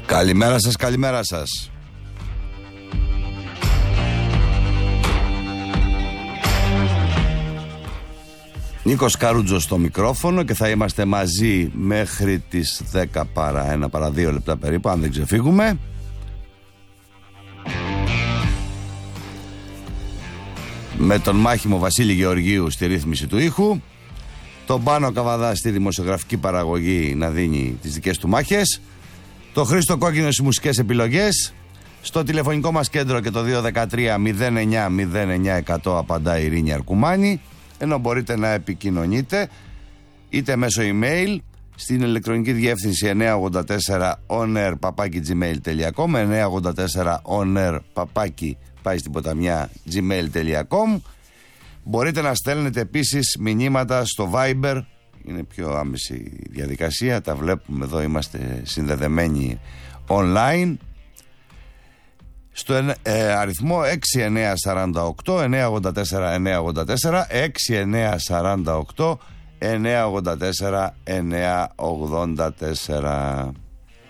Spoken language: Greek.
Καλημέρα σας, καλημέρα σας. Νίκος Καρούτζος στο μικρόφωνο και θα είμαστε μαζί μέχρι τις 10 παρά 1 παρά 2 λεπτά περίπου, αν δεν ξεφύγουμε. Με τον μάχημο Βασίλη Γεωργίου στη ρύθμιση του ήχου, τον Πάνο Καβαδά στη δημοσιογραφική παραγωγή να δίνει τις δικές του μάχες, το Χρήστο Κόκκινο στις μουσικές επιλογές, στο τηλεφωνικό μας κέντρο και το 213-09-09-100 απαντά η Ειρήνη Αρκουμάνη, ενώ μπορείτε να επικοινωνείτε είτε μέσω email στην ηλεκτρονική διεύθυνση 984onair@gmail.com, 984onair@ πάει στην ποταμιά gmail.com. Μπορείτε να στέλνετε επίσης μηνύματα στο Viber, είναι πιο άμεση διαδικασία, τα βλέπουμε εδώ, είμαστε συνδεδεμένοι online, στο αριθμό 6948 984 984 6948 984 984.